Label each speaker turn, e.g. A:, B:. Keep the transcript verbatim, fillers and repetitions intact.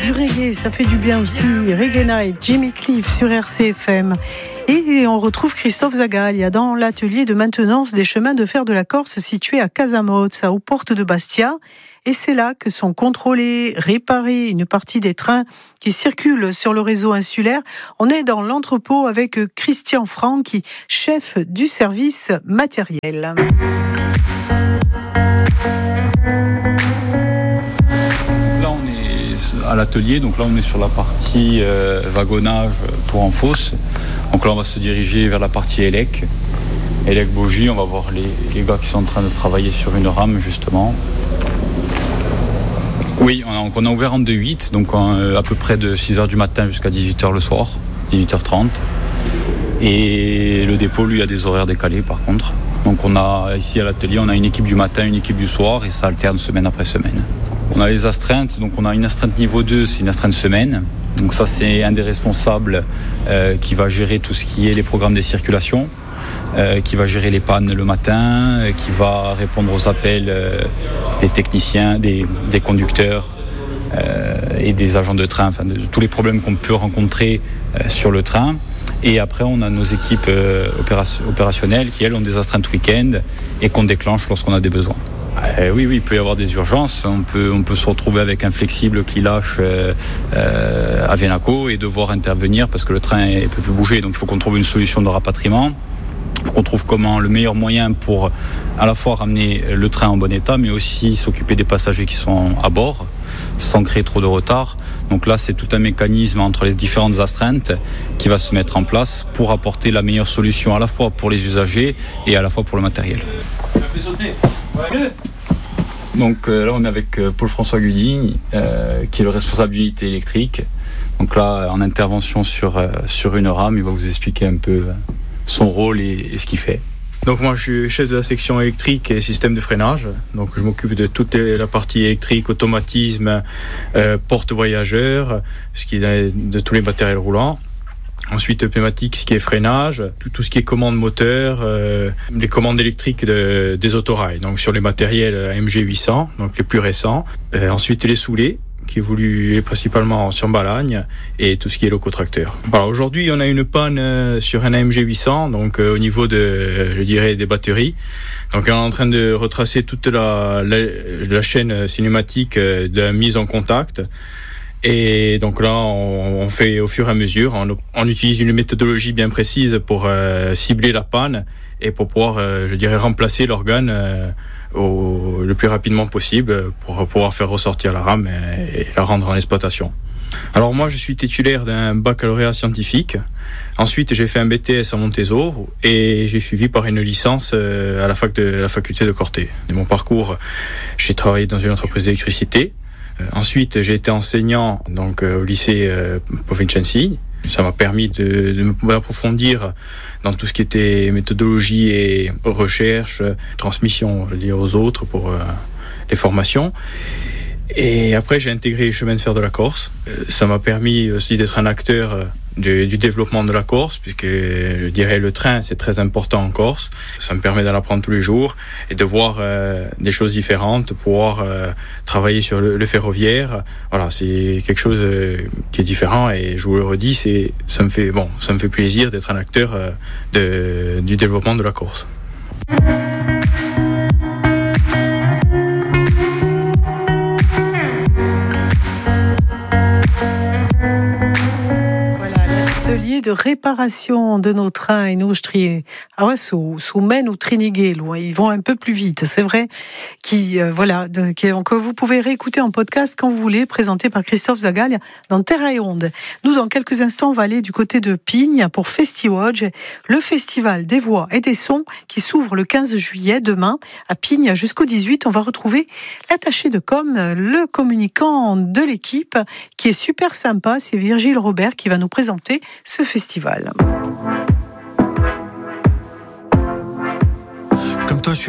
A: du reggae, ça fait du bien aussi. Reggae Night, Jimmy Cliff sur R C F M. Et on retrouve Christophe Zagalia dans l'atelier de maintenance des chemins de fer de la Corse situé à Casamozza, aux portes de Bastia. Et c'est là que sont contrôlés, réparés une partie des trains qui circulent sur le réseau insulaire. On est dans l'entrepôt avec Christian Franck, chef du service matériel.
B: À l'atelier, donc là on est sur la partie euh, wagonnage pour en fosse. Donc là on va se diriger vers la partie élec. Élec Bogie, on va voir les, les gars qui sont en train de travailler sur une rame justement. Oui, on a, on a ouvert en deux huit, donc euh, à peu près de six heures du matin jusqu'à dix-huit heures le soir, dix-huit heures trente. Et le dépôt lui a des horaires décalés par contre. Donc on a ici à l'atelier, on a une équipe du matin, une équipe du soir et ça alterne semaine après semaine. On a les astreintes, donc on a une astreinte niveau deux, c'est une astreinte semaine. Donc ça c'est un des responsables euh, qui va gérer tout ce qui est les programmes des circulations, euh, qui va gérer les pannes le matin, euh, qui va répondre aux appels euh, des techniciens, des, des conducteurs euh, et des agents de train, enfin de, de tous les problèmes qu'on peut rencontrer euh, sur le train. Et après, on a nos équipes euh, opéra- opérationnelles qui, elles, ont des astreintes week-end et qu'on déclenche lorsqu'on a des besoins. Euh, oui, oui, il peut y avoir des urgences. On peut, on peut se retrouver avec un flexible qui lâche euh, euh, à Venaco et devoir intervenir parce que le train ne peut plus bouger. Donc, il faut qu'on trouve une solution de rapatriement. Il faut qu'on trouve comment le meilleur moyen pour à la fois ramener le train en bon état, mais aussi s'occuper des passagers qui sont à bord, sans créer trop de retard. Donc là, c'est tout un mécanisme entre les différentes astreintes qui va se mettre en place pour apporter la meilleure solution à la fois pour les usagers et à la fois pour le matériel. Donc euh, là, on est avec euh, Paul-François Gudigny, euh, qui est le responsable d'unité électrique. Donc là, en intervention sur, euh, sur une rame, il va vous expliquer un peu euh, son rôle et, et ce qu'il fait.
C: Donc moi je suis chef de la section électrique et système de freinage, donc je m'occupe de toute la partie électrique, automatisme, euh, porte voyageurs, ce qui est de tous les matériels roulants. Ensuite pneumatique, ce qui est freinage, tout, tout ce qui est commande moteur, euh, les commandes électriques de, des autorails, donc sur les matériels M G huit cents, donc les plus récents. Euh, ensuite les soulets, qui évolue principalement sur Balagne et tout ce qui est locotracteur. Alors aujourd'hui, on a une panne sur un A M G huit cents, donc euh, au niveau de, je dirais, des batteries. Donc on est en train de retracer toute la, la, la chaîne cinématique de la mise en contact. Et donc là, on, on fait au fur et à mesure, on, on utilise une méthodologie bien précise pour euh, cibler la panne et pour pouvoir, euh, je dirais, remplacer l'organe euh, Au, le plus rapidement possible pour pouvoir faire ressortir la rame et, et la rendre en exploitation. Alors moi je suis titulaire d'un baccalauréat scientifique, ensuite j'ai fait un B T S à Montezot et j'ai suivi par une licence à la, fac de, la faculté de Corté. De mon parcours, j'ai travaillé dans une entreprise d'électricité, ensuite j'ai été enseignant donc, au lycée euh, Provincenzi. Ça m'a permis de, de m'approfondir dans tout ce qui était méthodologie et recherche, transmission je veux dire, aux autres pour euh, les formations. Et après, j'ai intégré les chemins de fer de la Corse. Euh, ça m'a permis aussi d'être un acteur euh, du, du développement de la Corse, puisque je dirais le train, c'est très important en Corse. Ça me permet d'en apprendre tous les jours et de voir euh, des choses différentes, de pouvoir euh, travailler sur le, le ferroviaire. Voilà, c'est quelque chose euh, qui est différent et je vous le redis, c'est, ça me fait, bon, ça me fait plaisir d'être un acteur euh, de, du développement de la Corse.
A: De réparation de nos trains et nos striés. Ah ouais, sous, sous Maine ou Triniguet, ils vont un peu plus vite, c'est vrai. Qui, euh, voilà, de, qui, que vous pouvez réécouter en podcast quand vous voulez, présenté par Christophe Zagalia dans Terra et Onde. Nous, dans quelques instants, on va aller du côté de Pigne pour Festiwatch, le festival des voix et des sons qui s'ouvre le quinze juillet, demain, à Pigne jusqu'au dix-huit. On va retrouver l'attaché de com, le communicant de l'équipe, qui est super sympa. C'est Virgile Robert qui va nous présenter ce festival.